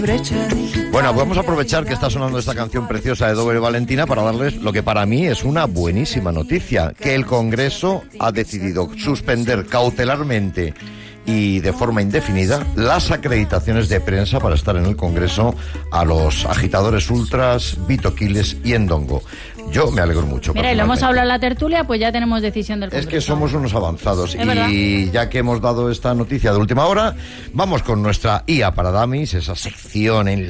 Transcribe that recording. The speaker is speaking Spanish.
Bueno, vamos a aprovechar que está sonando esta canción preciosa de Dover y Valentina para darles lo que para mí es una buenísima noticia, que el Congreso ha decidido suspender cautelarmente y de forma indefinida las acreditaciones de prensa para estar en el Congreso a los agitadores ultras, Vito Quiles y Endongo. Yo me alegro mucho. Mira, y lo hemos hablado en la tertulia, pues ya tenemos decisión del Congreso. Es que somos unos avanzados. Es verdad. Y ya que hemos dado esta noticia de última hora, vamos con nuestra IA para Dummies, esa sección en